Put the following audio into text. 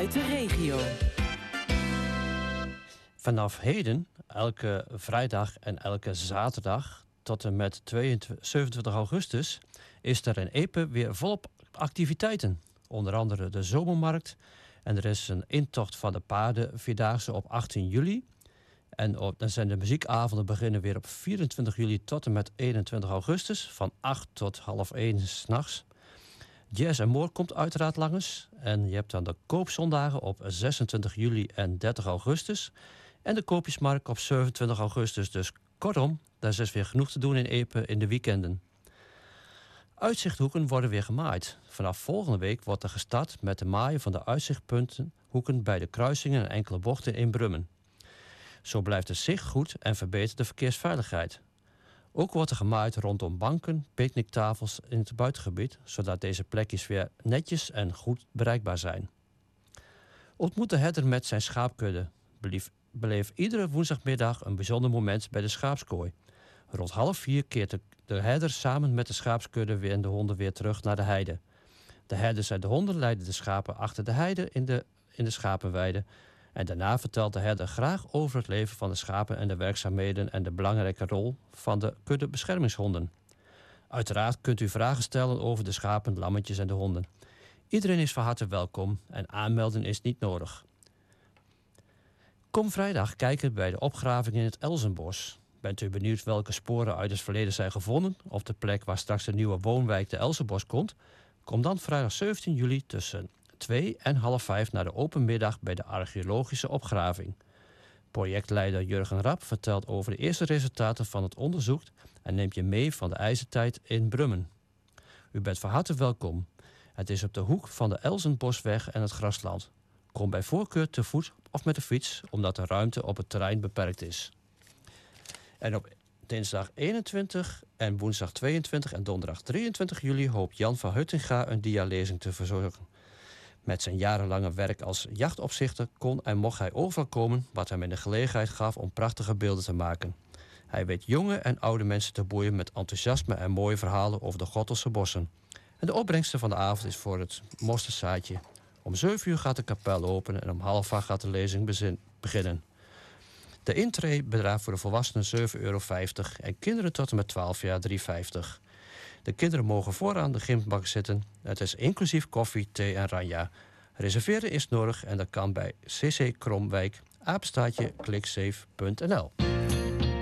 uit de regio. Vanaf heden, elke vrijdag en elke zaterdag tot en met 27 augustus... is er in Epe weer volop activiteiten. Onder andere de zomermarkt. En er is een intocht van de paardenvierdaagse op 18 juli. En dan zijn de muziekavonden beginnen weer op 24 juli tot en met 21 augustus. Van 8 tot half 1 s'nachts. Jazz en More komt uiteraard langs. En je hebt dan de koopzondagen op 26 juli en 30 augustus. En de koopjesmarkt op 27 augustus. Dus kortom, daar is dus weer genoeg te doen in Epe in de weekenden. Uitzichthoeken worden weer gemaaid. Vanaf volgende week wordt er gestart met de maaien van de uitzichtpuntenhoeken bij de kruisingen en enkele bochten in Brummen. Zo blijft het zicht goed en verbetert de verkeersveiligheid. Ook wordt er gemaaid rondom banken, picknicktafels in het buitengebied, zodat deze plekjes weer netjes en goed bereikbaar zijn. Ontmoet de herder met zijn schaapkudde. Beleef iedere woensdagmiddag een bijzonder moment bij de schaapskooi. Rond 3:30 keert de herder samen met de schaapskudde en de honden weer terug naar de heide. De herders en de honden leiden de schapen achter de heide in de schapenweide. En daarna vertelt de herder graag over het leven van de schapen en de werkzaamheden en de belangrijke rol van de kudde beschermingshonden. Uiteraard kunt u vragen stellen over de schapen, lammetjes en de honden. Iedereen is van harte welkom en aanmelden is niet nodig. Kom vrijdag kijken bij de opgraving in het Elzenbos. Bent u benieuwd welke sporen uit het verleden zijn gevonden op de plek waar straks de nieuwe woonwijk de Elzenbos komt? Kom dan vrijdag 17 juli tussen 2 en half 5 naar de open middag bij de archeologische opgraving. Projectleider Jurgen Rap vertelt over de eerste resultaten van het onderzoek en neemt je mee van de ijzertijd in Brummen. U bent van harte welkom. Het is op de hoek van de Elzenbosweg en het Grasland. Kom bij voorkeur te voet of met de fiets, omdat de ruimte op het terrein beperkt is. En op dinsdag 21 en woensdag 22 en donderdag 23 juli hoopt Jan van Huttinga een dialezing te verzorgen. Met zijn jarenlange werk als jachtopzichter kon en mocht hij overal komen wat hem in de gelegenheid gaf om prachtige beelden te maken. Hij weet jonge en oude mensen te boeien met enthousiasme en mooie verhalen over de Gortelse bossen. En de opbrengsten van de avond is voor het mosterdzaadje. Om 7 uur gaat de kapel open en om 7:30 gaat de lezing beginnen. De intree bedraagt voor de volwassenen €7,50 en kinderen tot en met 12 jaar €3,50. De kinderen mogen vooraan de gymbank zitten. Het is inclusief koffie, thee en ranja. Reserveren is nodig en dat kan bij CC Kromwijk, @kliksafe.nl.